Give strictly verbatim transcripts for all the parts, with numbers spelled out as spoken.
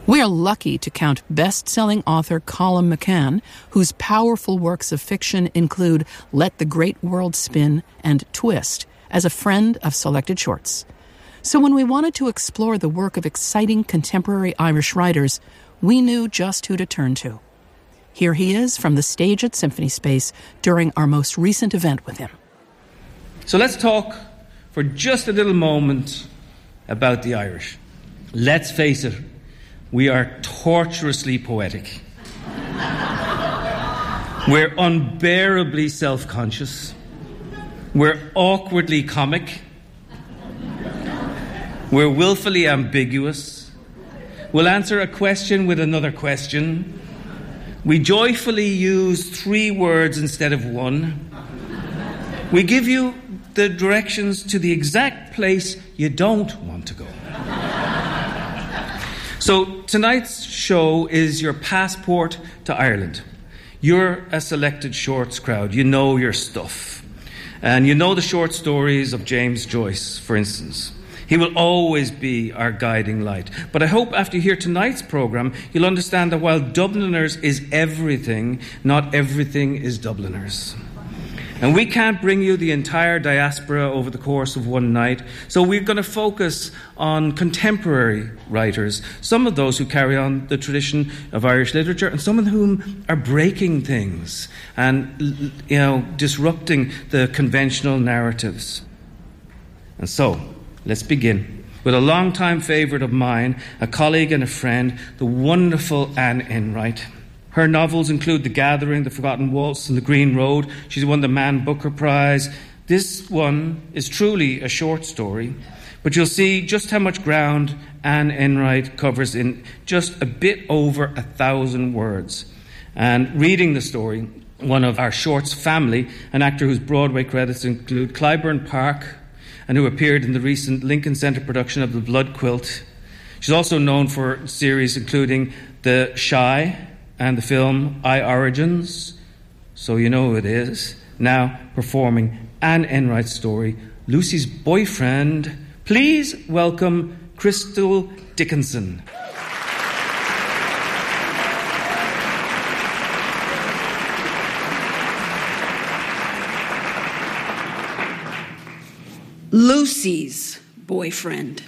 We are lucky to count best-selling author Colum McCann, whose powerful works of fiction include Let the Great World Spin and Twist, as a friend of Selected Shorts. So when we wanted to explore the work of exciting contemporary Irish writers, we knew just who to turn to. Here he is from the stage at Symphony Space during our most recent event with him. So let's talk for just a little moment about the Irish. Let's face it, we are torturously poetic. We're unbearably self-conscious. We're awkwardly comic. We're willfully ambiguous. We'll answer a question with another question. We joyfully use three words instead of one. We give you the directions to the exact place you don't want to go. So tonight's show is your passport to Ireland. You're a Selected Shorts crowd. You know your stuff. And you know the short stories of James Joyce, for instance. He will always be our guiding light. But I hope after you hear tonight's programme, you'll understand that while Dubliners is everything, not everything is Dubliners. And we can't bring you the entire diaspora over the course of one night, so we're going to focus on contemporary writers, some of those who carry on the tradition of Irish literature, and some of whom are breaking things and, you know, disrupting the conventional narratives. And so, let's begin with a long-time favourite of mine, a colleague and a friend, the wonderful Anne Enright. Her novels include The Gathering, The Forgotten Waltz, and The Green Road. She's won the Man Booker Prize. This one is truly a short story, but you'll see just how much ground Anne Enright covers in just a bit over a thousand words. And reading the story, one of our shorts family, an actor whose Broadway credits include Clybourne Park, and who appeared in the recent Lincoln Center production of The Blood Quilt. She's also known for series including The Shy and the film I Origins, so you know who it is, now performing Anne Enright's story, Lucy's Boyfriend. Please welcome Crystal Dickinson. Lucy's Boyfriend.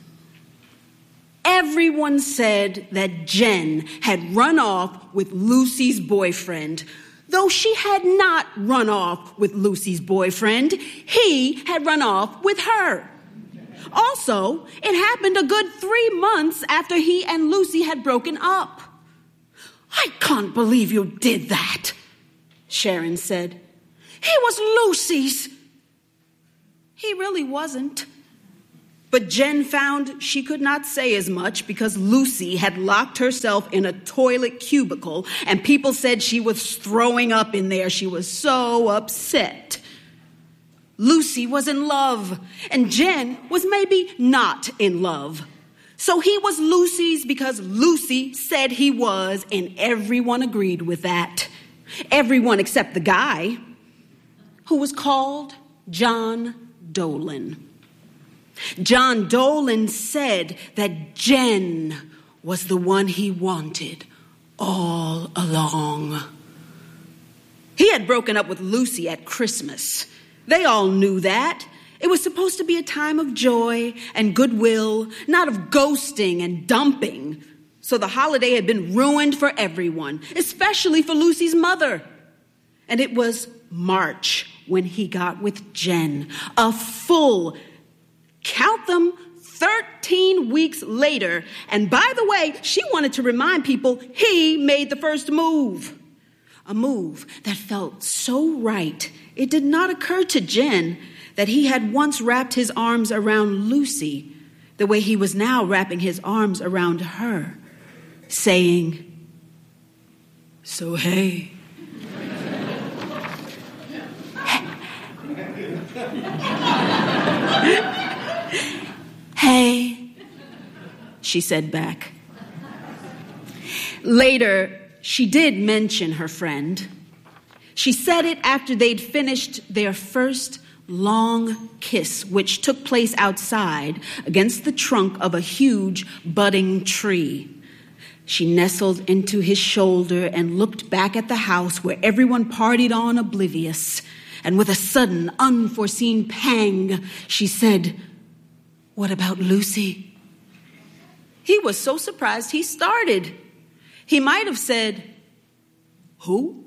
Everyone said that Jen had run off with Lucy's boyfriend. Though she had not run off with Lucy's boyfriend, he had run off with her. Also, it happened a good three months after he and Lucy had broken up. "I can't believe you did that," Sharon said. "He was Lucy's." He really wasn't. But Jen found she could not say as much because Lucy had locked herself in a toilet cubicle and people said she was throwing up in there. She was so upset. Lucy was in love, and Jen was maybe not in love. So he was Lucy's because Lucy said he was, and everyone agreed with that. Everyone except the guy, who was called John Dolan. John Dolan said that Jen was the one he wanted all along. He had broken up with Lucy at Christmas. They all knew that. It was supposed to be a time of joy and goodwill, not of ghosting and dumping. So the holiday had been ruined for everyone, especially for Lucy's mother. And it was March when he got with Jen, a full, count them, thirteen weeks later. And by the way, she wanted to remind people he made the first move. A move that felt so right, it did not occur to Jen that he had once wrapped his arms around Lucy the way he was now wrapping his arms around her, saying, "So hey." "Hey," she said back. Later, she did mention her friend. She said it after they'd finished their first long kiss, which took place outside against the trunk of a huge budding tree. She nestled into his shoulder and looked back at the house where everyone partied on oblivious. And with a sudden, unforeseen pang, she said, "What about Lucy?" He was so surprised he started. He might have said, "Who?"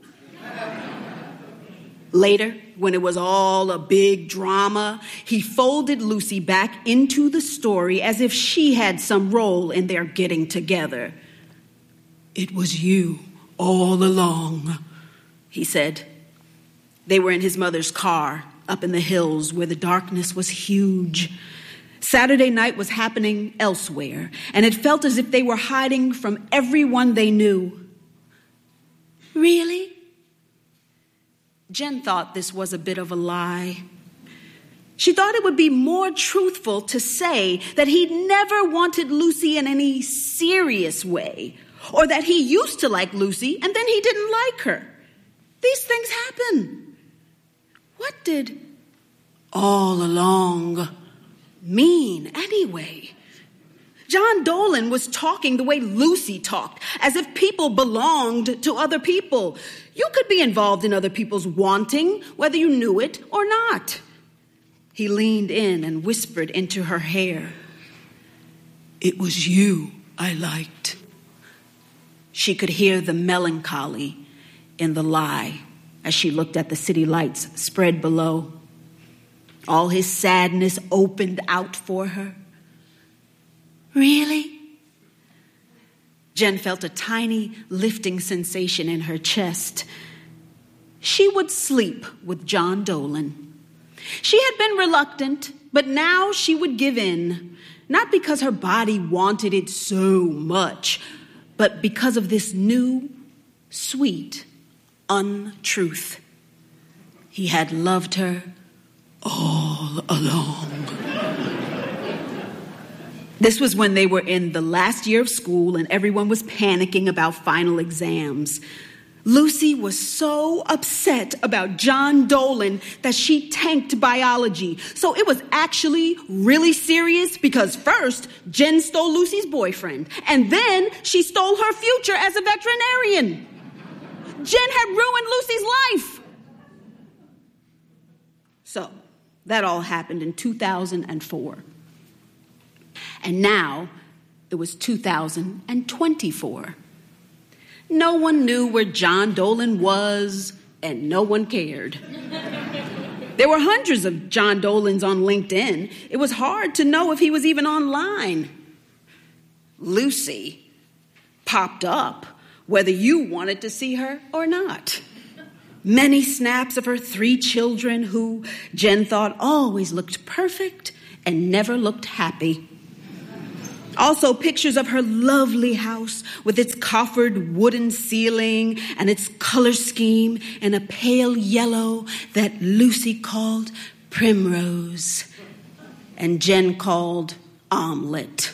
Later, when it was all a big drama, he folded Lucy back into the story as if she had some role in their getting together. "It was you all along," he said. They were in his mother's car up in the hills where the darkness was huge. Saturday night was happening elsewhere, and it felt as if they were hiding from everyone they knew. "Really?" Jen thought this was a bit of a lie. She thought it would be more truthful to say that he'd never wanted Lucy in any serious way, or that he used to like Lucy and then he didn't like her. These things happen. What did all along mean anyway? John Dolan was talking the way Lucy talked, as if people belonged to other people. You could be involved in other people's wanting, whether you knew it or not. He leaned in and whispered into her hair, "It was you I liked." She could hear the melancholy in the lie as she looked at the city lights spread below. All his sadness opened out for her. "Really?" Jen felt a tiny lifting sensation in her chest. She would sleep with John Dolan. She had been reluctant, but now she would give in, not because her body wanted it so much, but because of this new, sweet untruth. He had loved her all along. This was when they were in the last year of school and everyone was panicking about final exams. Lucy was so upset about John Dolan that she tanked biology. So it was actually really serious because first, Jen stole Lucy's boyfriend, and then she stole her future as a veterinarian. Jen had ruined Lucy's life. So that all happened in two thousand four. And now it was two thousand twenty-four. No one knew where John Dolan was, and no one cared. There were hundreds of John Dolans on LinkedIn. It was hard to know if he was even online. Lucy popped up, whether you wanted to see her or not. Many snaps of her three children, who Jen thought always looked perfect and never looked happy. Also, pictures of her lovely house with its coffered wooden ceiling and its color scheme in a pale yellow that Lucy called primrose and Jen called omelet.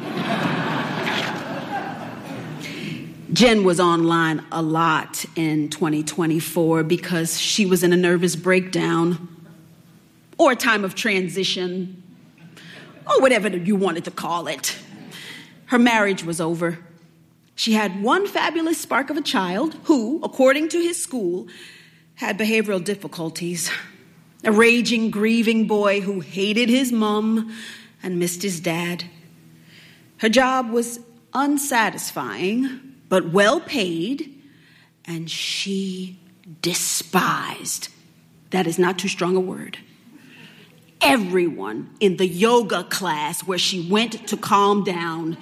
Jen was online a lot in twenty twenty-four because she was in a nervous breakdown or a time of transition or whatever you wanted to call it. Her marriage was over. She had one fabulous spark of a child who, according to his school, had behavioral difficulties. A raging, grieving boy who hated his mom and missed his dad. Her job was unsatisfying, but well paid, and she despised. That is not too strong a word. Everyone in the yoga class where she went to calm down,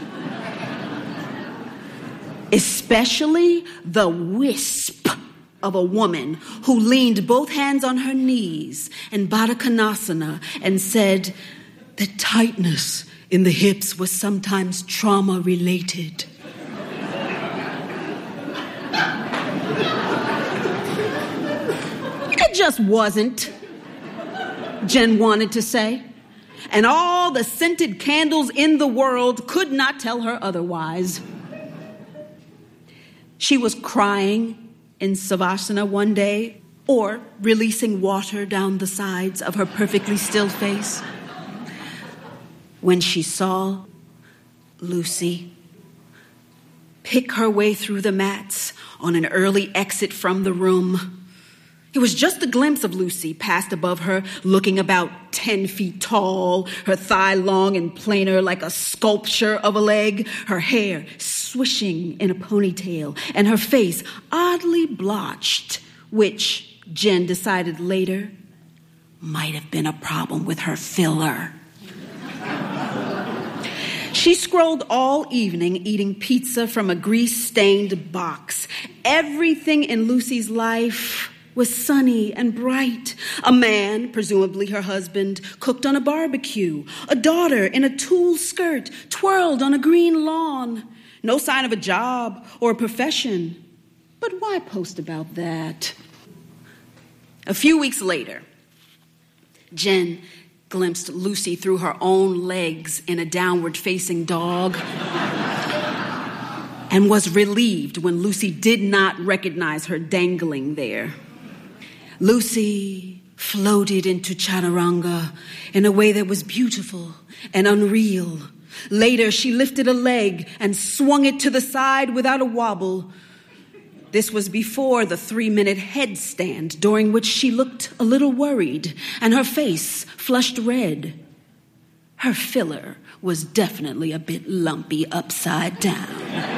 especially the wisp of a woman who leaned both hands on her knees in Baddha Konasana and said that tightness in the hips was sometimes trauma-related. It just wasn't, Jen wanted to say, and all the scented candles in the world could not tell her otherwise. She was crying in Savasana one day, or releasing water down the sides of her perfectly still face, when she saw Lucy pick her way through the mats on an early exit from the room. It was just a glimpse of Lucy passed above her, looking about ten feet tall, her thigh long and plainer like a sculpture of a leg, her hair swishing in a ponytail, and her face oddly blotched, which Jen decided later might have been a problem with her filler. She scrolled all evening eating pizza from a grease-stained box. Everything in Lucy's life was sunny and bright. A man, presumably her husband, cooked on a barbecue. A daughter in a tulle skirt twirled on a green lawn. No sign of a job or a profession. But why post about that? A few weeks later, Jen glimpsed Lucy through her own legs in a downward-facing dog and was relieved when Lucy did not recognize her dangling there. Lucy floated into chaturanga in a way that was beautiful and unreal. Later, she lifted a leg and swung it to the side without a wobble. This was before the three-minute headstand, during which she looked a little worried and her face flushed red. Her filler was definitely a bit lumpy upside down.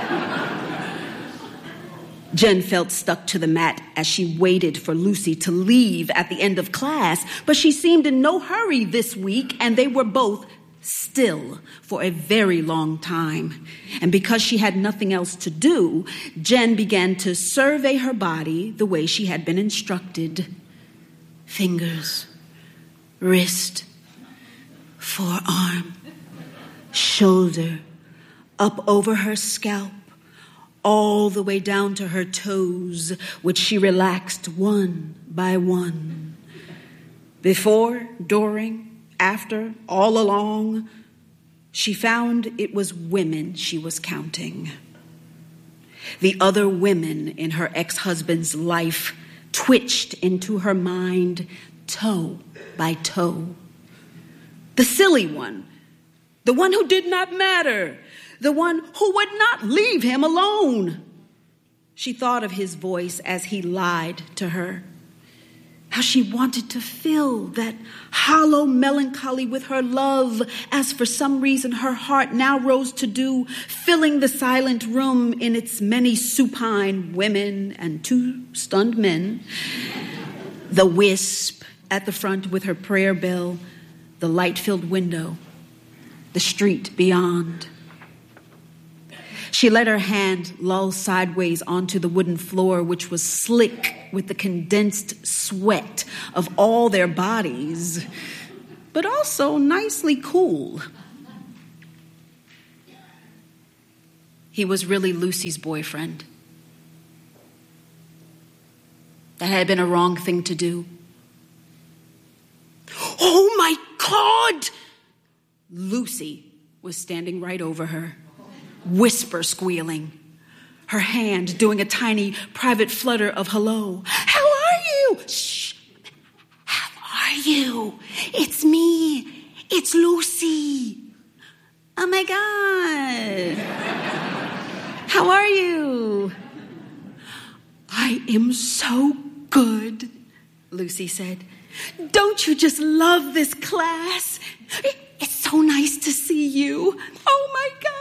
Jen felt stuck to the mat as she waited for Lucy to leave at the end of class, but she seemed in no hurry this week, and they were both still for a very long time. And because she had nothing else to do, Jen began to survey her body the way she had been instructed. Fingers, wrist, forearm, shoulder, up over her scalp, all the way down to her toes, which she relaxed one by one. Before, during, after, all along, she found it was women she was counting. The other women in her ex-husband's life twitched into her mind toe by toe. The silly one, the one who did not matter, the one who would not leave him alone. She thought of his voice as he lied to her. How she wanted to fill that hollow melancholy with her love, as for some reason her heart now rose to do, filling the silent room in its many supine women and two stunned men. The wisp at the front with her prayer bell, the light-filled window, the street beyond. She let her hand lull sideways onto the wooden floor, which was slick with the condensed sweat of all their bodies, but also nicely cool. He was really Lucy's boyfriend. That had been a wrong thing to do. Oh my God! Lucy was standing right over her, whisper squealing, her hand doing a tiny private flutter of hello. How are you? Shh. How are you? It's me. It's Lucy. Oh my God. How are you? I am so good, Lucy said. Don't you just love this class? It's so nice to see you. Oh my God.